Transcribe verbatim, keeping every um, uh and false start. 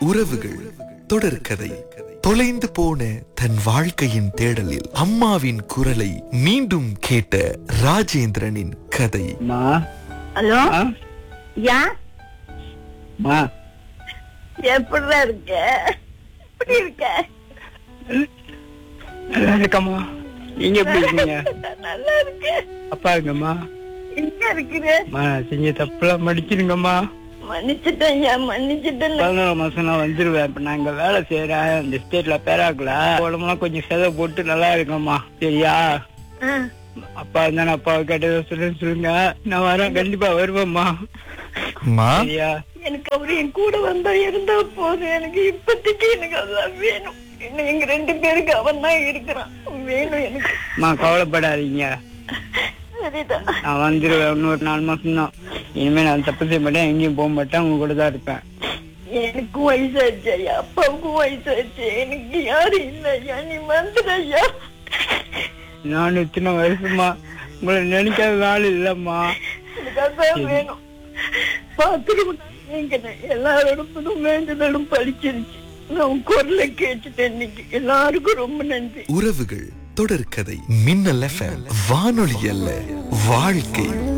உறவுகள் தொடர்கதை. தொலைந்து போன தன் வாழ்க்கையின் தேடலில் அம்மாவின் குரலை மீண்டும் கேட்ட ராஜேந்திரனின் கதை. ஹலோ, யா மா எப்படிடா இருக்க? எப்படி இருக்க? நல்லா இருக்கம்மா. நீங்க எப்படி இருக்கீங்க? நல்லா இருக்க. அப்பா இருக்கம்மா. எங்க இருக்கிற? மா செஞ்ச தப்புலாம் மன்னிச்சிருங்கம்மா. மன்னிச்சுட்டேன் ஐயா, மன்னிச்சுட்டேன். பதினோரு மாசம் நான் வந்துருவேன். இப்ப நான் இங்க வேலை செய்யறேன் இந்த ஸ்டேட்ல பேராக்கல. உடம்புலாம் கொஞ்சம் செலவு போட்டு நல்லா இருக்கம்மா. சரியா? ஆ, அப்பா இருந்தா அப்பாவை கேட்டதை சொல்லுன்னு சொல்லுங்க. நான் வரேன், கண்டிப்பா வருவேம்மா. சரியா? எனக்கு அவரு என் கூட வந்தா இருந்தா போதும். எனக்கு இப்போதைக்கு எனக்கு அதான் வேணும். இன்னும் எங்க ரெண்டு பேருக்கு அவன் தான் இருக்கிறான். வேணும் எனக்கு. அம்மா கவலைப்படாதீங்க, சரிதான். நான் வந்துருவேன். இன்னொரு நாலு மாசம் தான். இனிமே நான் தப்பு செய்ய மாட்டேன், எங்கேயும் போக மாட்டேன், உங்க கூட தான் இருப்பேன். எனக்கும் வயசாச்சு ஐயா, அப்பாவுக்கும் வயசாச்சு. எனக்கு யாரும் இல்லை ஐயா, நீ வந்துடு ஐயா. நான் இத்தனை வருஷமா உங்களை நினைக்காத நாள் இல்லம்மா. எனக்கு அதான் வேணும். பாத்துட்டு எல்லாரோட வேண்டுதலும் பழிச்சிருச்சு. நான் குரலை கேட்டுட்டேன் இன்னைக்கு. எல்லாருக்கும் ரொம்ப நன்றி. உறவுகள் தொடர்கதை. மின்னல் எஃப்எம் வானொலி அல்ல, வாழ்க்கை.